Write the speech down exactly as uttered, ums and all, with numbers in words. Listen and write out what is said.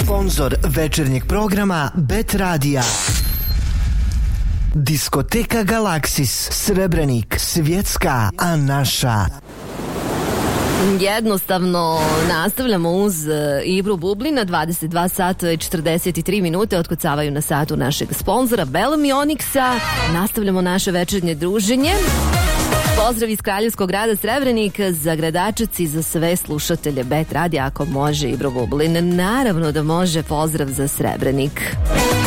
Sponzor večernjeg programa Bet Radija. Diskoteka Galaksis, Srebrenik, svjetska, a naša. Jednostavno nastavljamo uz Ibru Bublina. Dvadeset dva sata i četrdeset tri minute otkucavaju na satu našeg sponzora Belom i Onyxa. Nastavljamo naše večernje druženje. Pozdrav iz kraljevskog grada Srebrenik za gradačici, za sve slušatelje Bet Radija. Ako može Ibro Bublin, naravno da može. Pozdrav za Srebrenik.